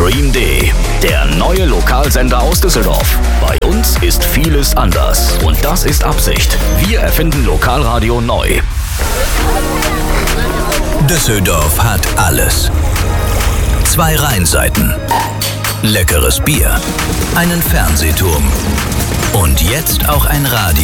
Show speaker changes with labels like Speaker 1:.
Speaker 1: Stream D, der neue Lokalsender aus Düsseldorf. Bei uns ist vieles anders und das ist Absicht. Wir erfinden Lokalradio neu.
Speaker 2: Düsseldorf hat alles. 2 Rheinseiten, leckeres Bier, einen Fernsehturm und jetzt auch ein Radio.